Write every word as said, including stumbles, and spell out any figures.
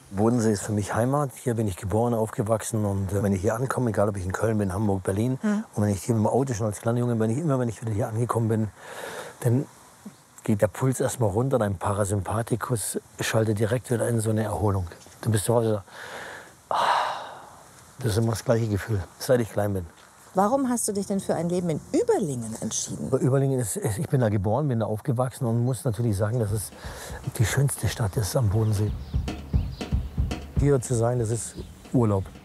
Bodensee ist für mich Heimat. Hier bin ich geboren, aufgewachsen. Und äh, wenn ich hier ankomme, egal ob ich in Köln bin, Hamburg, Berlin, mhm. und wenn ich hier mit dem Auto schon als kleiner Junge, wenn ich immer, wenn ich wieder hier angekommen bin, dann geht der Puls erstmal runter, dein Parasympathikus schaltet direkt wieder in so eine Erholung. Du bist zu Hause, ah, das ist immer das gleiche Gefühl, seit ich klein bin. Warum hast du dich denn für ein Leben in Überlingen entschieden? Überlingen ist, ich bin da geboren, bin da aufgewachsen und muss natürlich sagen, dass es die schönste Stadt ist am Bodensee. Hier zu sein, das ist Urlaub.